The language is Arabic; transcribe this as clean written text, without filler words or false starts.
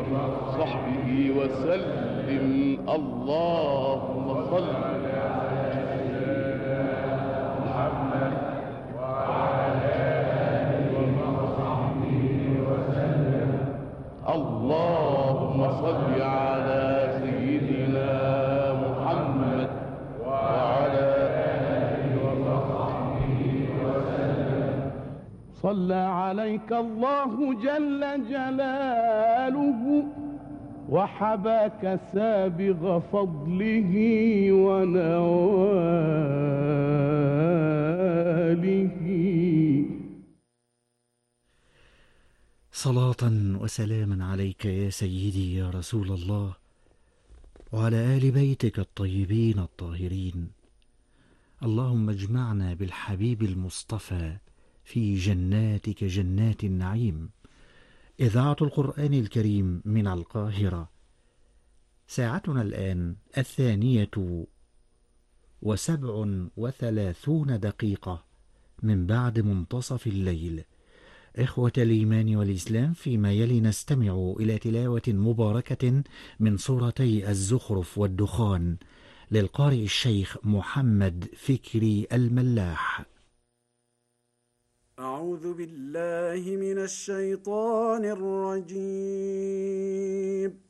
صحبه وسلم. اللهم صل على محمد وعلى آله وصحبه وسلم. اللهم صل على سيدنا محمد وعلى آله وصحبه وسلم. صلى عليك الله جل جلاله وحباك سابغ فضله ونواله. صلاة وسلاما عليك يا سيدي يا رسول الله، وعلى آل بيتك الطيبين الطاهرين. اللهم اجمعنا بالحبيب المصطفى في جناتك جنات النعيم. إذاعة القرآن الكريم من القاهرة. ساعتنا الآن 2:37 من بعد منتصف الليل. إخوة الإيمان والإسلام، فيما يلي نستمع إلى تلاوة مباركة من سورتي الزخرف والدخان للقارئ الشيخ محمد فكري الملاح. أعوذ بالله من الشيطان الرجيم.